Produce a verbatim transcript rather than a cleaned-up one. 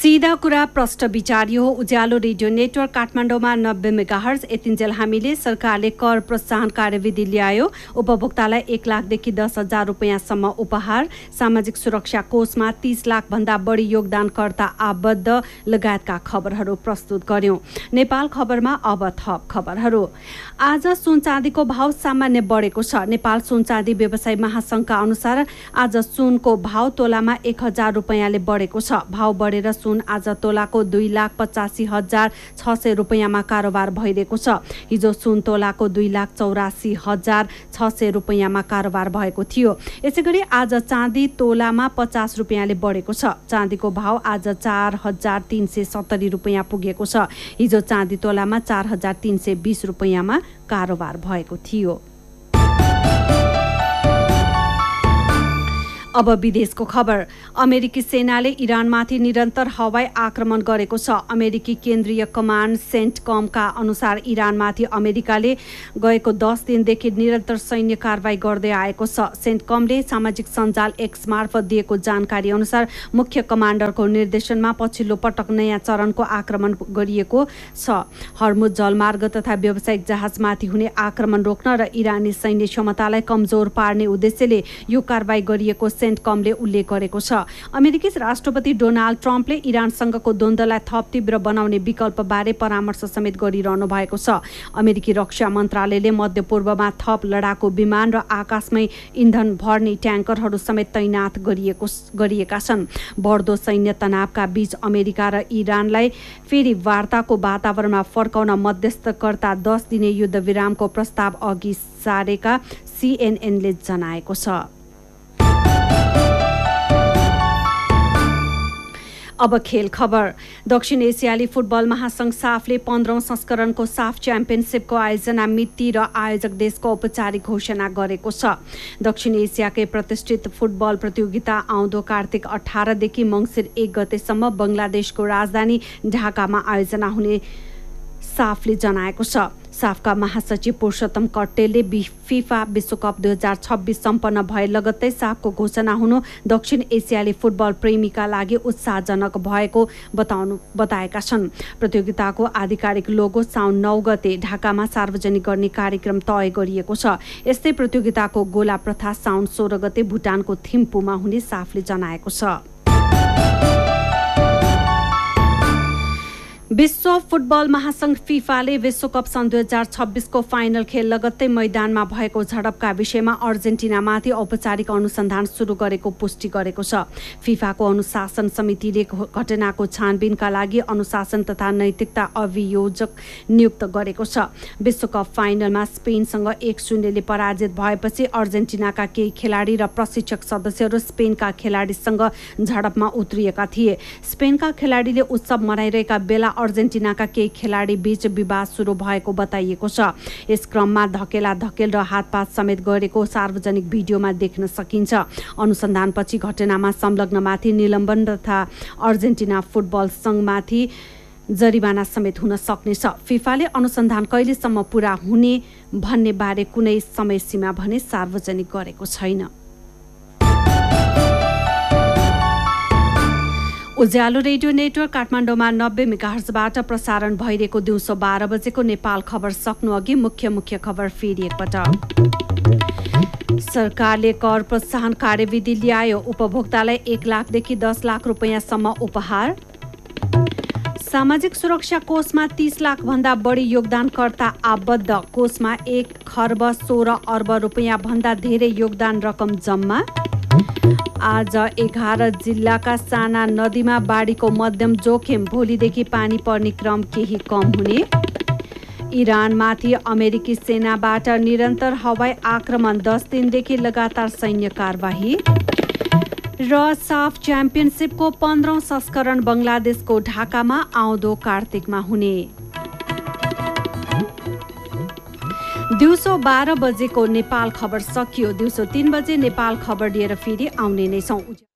सीधा कुरा प्रष्ट विचारियो उज्यालो रेडियो नेटवर्क काठमाडौँमा नब्बे मेगाहर्ज यतिन्जेल हामीले सरकारले कर प्रोत्साहन कार्यविधि ल्यायो। उपभोक्तालाई एक लाखदेखि दस हजार रुपियाँसम्म उपहार। सामाजिक सुरक्षा कोषमा तीस लाख भन्दा बढी योगदानकर्ता आबद्ध लगायतका खबरहरू प्रस्तुत गर्यौं। नेपाल खबरमा अब थप खबरहरू। आज सुन चाँदीको भाव सामान्य बढेको छ। नेपाल सुन चाँदी व्यवसायी महासंघका अनुसार आज सुनको भाव तोलामा एक हजार रुपियाँले बढेको छ। भाव बढेर सुन आज तोलाको दुई लाख पचासी हजार छ सय रुपियाँमा कारोबार भइरहेको छ। हिजो सुन तोलाको दुई लाख चौरासी हजार छ सय रुपियाँमा कारोबार भएको थियो। यसैगरी आज चाँदी तोलामा पचास रुपियाँले बढेको छ। चाँदीको भाव आज चार हजार तीन सय सत्तरी रुपियाँ पुगेको छ। हिजो चाँदी तोलामा चार हजार तीन सय बीस रुपियाँमा कारोबार भएको थियो। अब विदेशको खबर। अमेरिकी सेनाले इरानमाथि निरन्तर हवाई आक्रमण गरेको छ। अमेरिकी केन्द्रीय कमान्ड सेन्टकमका अनुसार इरानमाथि अमेरिकाले गएको दस दिनदेखि निरन्तर सैन्य कारवाही गर्दै आएको छ। सेन्टकमले सामाजिक सञ्जाल एक्स मार्फत दिएको जानकारी अनुसार मुख्य कमान्डरको निर्देशनमा पछिल्लो पटक नयाँ चरणको आक्रमण गरिएको छ। हर्मुज जलमार्ग तथा व्यावसायिक जहाजमाथि हुने आक्रमण रोक्न र इरानी सैन्य क्षमतालाई कमजोर पार्ने उद्देश्यले यो कारवाही गरिएको सेन्टकमले उल्लेख गरेको छ। अमेरिकी राष्ट्रपति डोनाल्ड ट्रम्पले इरानसँगको द्वन्द्वलाई थप तीव्र बनाउने विकल्पबारे परामर्श समेत गरिरहनु भएको छ। अमेरिकी रक्षा मन्त्रालयले मध्यपूर्वमा थप लडाकु विमान र आकाशमै इन्धन भर्ने ट्याङ्करहरू समेत तैनात गरिएको गरिएका छन्। बढ्दो सैन्य तनावका बीच अमेरिका र इरानलाई फेरि वार्ताको वातावरणमा फर्काउन मध्यस्थकर्ता दस दिने युद्धविरामको प्रस्ताव अघि सारेका सीएनएनले जनाएको छ। अब खेल खबर। दक्षिण एसियाली फुटबल महासंघ साफले पन्ध्रौं संस्करणको साफ च्याम्पियनसिपको आयोजना मिति र आयोजक देशको औपचारिक घोषणा गरेको छ। दक्षिण एसियाकै प्रतिष्ठित फुटबल प्रतियोगिता आउँदो कार्तिक अठारदेखि मङ्सिर एक गतेसम्म बङ्गलादेशको राजधानी ढाकामा आयोजना हुने साफले जनाएको छ। साफका महासचिव पुरुषोत्तम कट्टेलले फिफा विश्वकप दुई हजार छब्बिस सम्पन्न भए लगत्तै साफको घोषणा हुनु दक्षिण एसियाली फुटबल प्रेमीका लागि उत्साहजनक भएको बताउनु बताएका छन्। प्रतियोगिताको आधिकारिक लोगो साउन नौ गते ढाकामा सार्वजनिक गर्ने कार्यक्रम तय गरिएको छ। यस्तै प्रतियोगिताको गोला प्रथा साउन सोह्र गते भुटानको थिम्पूमा हुने साफले जनाएको छ। विश्व फुटबल महासंघ फिफाले विश्वकप सन् दुई हजार छब्बिसको फाइनल खेल लगत्तै मैदानमा भएको झडपका विषयमा अर्जेन्टिनामाथि औपचारिक अनुसन्धान सुरु गरेको पुष्टि गरेको छ। फिफाको अनुशासन समितिले घटनाको छानबिनका लागि अनुशासन तथा नैतिकता अभियोजक नियुक्त गरेको छ। विश्वकप फाइनलमा स्पेनसँग एक शून्यले पराजित भएपछि अर्जेन्टिनाका केही खेलाडी र प्रशिक्षक सदस्यहरू स्पेनका खेलाडीसँग झडपमा उत्रिएका थिए। स्पेनका खेलाडीले उत्सव मनाइरहेका बेला अर्जेन्टिनाका केही खेलाडी बीच विवाद सुरु भएको बताइएको छ। यस क्रममा धकेला धकेल र हातपात समेत गरेको सार्वजनिक भिडियोमा देख्न सकिन्छ। अनुसन्धानपछि घटनामा संलग्नमाथि निलम्बन तथा अर्जेन्टिना फुटबल संघमाथि जरिवाना समेत हुन सक्नेछ। फिफाले अनुसन्धान कहिलेसम्म पूरा हुने भन्ने बारे कुनै समय सीमा भने सार्वजनिक गरेको छैन। उज्यालो रेडियो नेटवर्क काठमाडौँमा नब्बे मेगाहर्जबाट प्रसारण भइरहेको दिउँसो बाह्र बजेको नेपाल खबर सक्नु अघि मुख्य मुख्य खबर फेरि एकपटक। सरकारले कर प्रोत्साहन कार्यविधि ल्यायो। उपभोक्तालाई एक लाखदेखि दस लाख रुपियाँसम्म उपहार। सामाजिक सुरक्षा कोषमा तीस लाख भन्दा बढी योगदानकर्ता आबद्ध। कोषमा एक खर्ब सोह्र अर्ब रुपियाँ भन्दा धेरै योगदान रकम जम्मा। आज एघार जिल्लाका साना नदीमा बाढीको मध्यम जोखिम। भोलिदेखि पानी पर्ने क्रम केही कम हुने। इरानमाथि अमेरिकी सेनाबाट निरन्तर हवाई आक्रमण। दस दिनदेखि लगातार सैन्य कारवाही। र साफ च्याम्पियनसिपको पन्ध्रौं संस्करण बङ्गलादेशको ढाकामा आउँदो कार्तिकमा हुने। दिउँसो बाह्र बजेको नेपाल खबर सकियो। दिउँसो तीन बजे नेपाल खबर लिएर फेरि आउने नै छौँ।